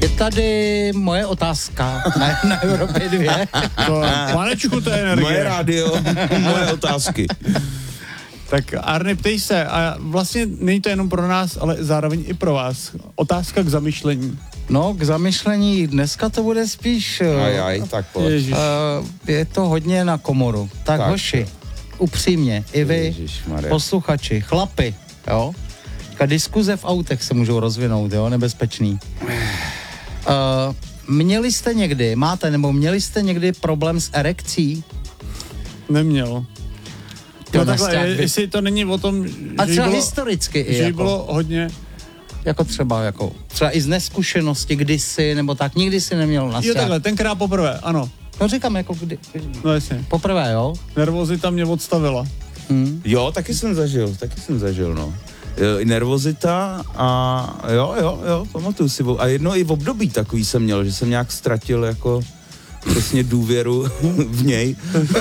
Je tady moje otázka na Evropě 2. Panečku, to je energie. Moje rádio, moje otázky. Tak Arny, ptej se, a vlastně není to jenom pro nás, ale zároveň i pro vás. Otázka k zamyšlení. No, k zamyšlení, dneska to bude spíš... Tak pojď. Je to hodně na komoru. Tak hoši, upřímně, i vy, Ježišmarja. posluchači, chlapi, jo? Diskuze v autech se můžou rozvinout, jo, nebezpečný. Měli jste někdy problém s erekcí? Neměl. No takhle, jestli to není o tom, a že třeba bylo, historicky i že jako, bylo hodně... Jako třeba i z neskušenosti kdysi, nebo tak, nikdy si neměl na Jo takhle, tenkrát poprvé, ano. No říkám, jako kdy... No jasně. Poprvé, jo? Nervozita mě odstavila. Jo, taky jsem zažil, no. Nervozita a jo, pamatuju si. A jedno i v období takový jsem měl, že jsem nějak ztratil jako prostě důvěru v něj.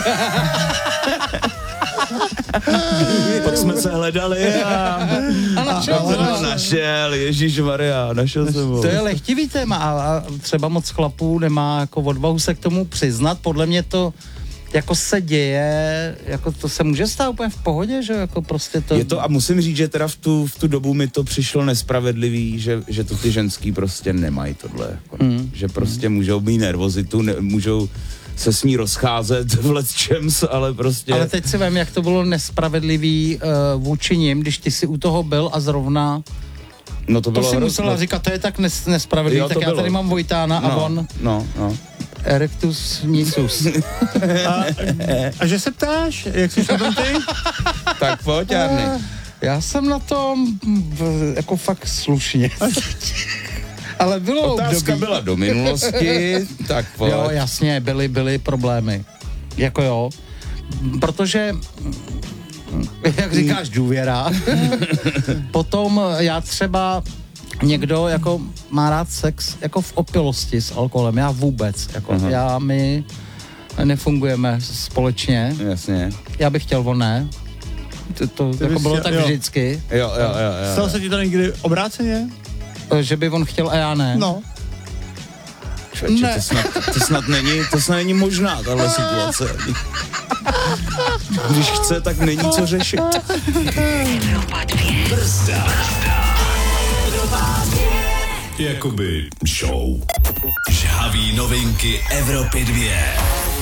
Pak jsme se hledali a našel, ježišmarja, našel jsem ho. To je lehtivý téma a třeba moc chlapů nemá jako odvahu se k tomu přiznat. Podle mě to jako se děje, jako to se může stát úplně v pohodě, že jako prostě to... Je to a musím říct, že teda v tu dobu mi to přišlo nespravedlivý, že to ty ženský prostě nemají tohle. Jako, že prostě můžou mít nervozitu, můžou se s ní rozcházet v lecčems, ale prostě... Ale teď si vem, jak to bylo nespravedlivý vůči nim, když ty si u toho byl a zrovna... No to bylo si musela říkat, to je tak nespravedlivý, jo, tak já tady mám Vojtána a on... No. Erectus nisus. A že se ptáš, jak jsi na tom ty? Tak pojď, Arny. Já jsem na tom jako fakt slušně. Ale bylo otázka byla do minulosti, tak pojď. Jo, jasně, byly problémy. Jako jo. Protože, jak říkáš, důvěra. Potom já třeba někdo jako má rád sex jako v opilosti s alkoholem, já vůbec. Jako my nefungujeme společně. Jasně. Já bych chtěl, on ne. To jako bylo tak vždycky. Jo. Stalo se ti to někdy obráceně? Že by on chtěl a já ne. No. Čověče, to snad není možná, tahle situace. Když chce, tak není co řešit. Brzda. Jakoby show. Žhavý novinky Evropy 2.